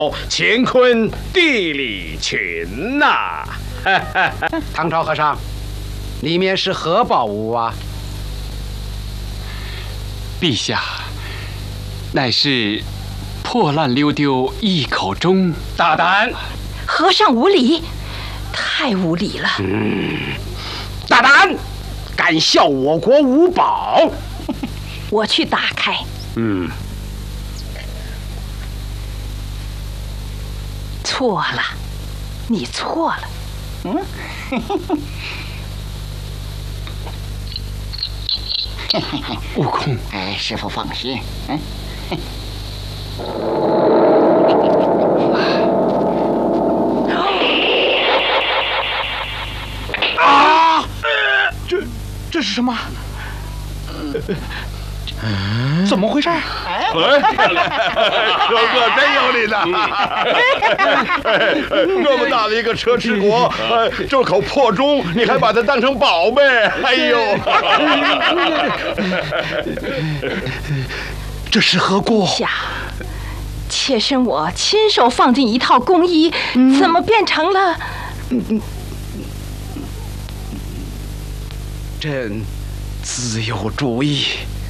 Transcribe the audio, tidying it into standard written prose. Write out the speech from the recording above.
乾坤地理群呐！ 唐朝和尚，里面是何宝物啊？ 陛下，乃是破烂溜丢一口钟。 大胆！ 和尚无礼，太无礼了。 大胆！敢笑我国无宝！ 我去打开。错了，你错了。 悟空， 哎，师傅放心。 啊！这是什么？怎么回事？ 哥哥真有理呢！这么大的一个车迟国，这口破钟，你还把它当成宝贝？哎呦！ 这是何故？ 下，妾身我亲手放进一套工衣，怎么变成了？ 朕自有主意。